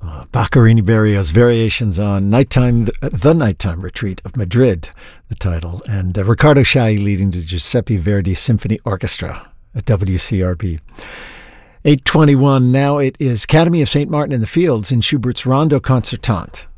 Baccarini Berrios Variations on Nighttime, the Nighttime Retreat of Madrid, the title, and Riccardo Chailly leading the Giuseppe Verdi Symphony Orchestra at WCRB. 8:21, now it is Academy of St. Martin in the Fields in Schubert's Rondo Concertante.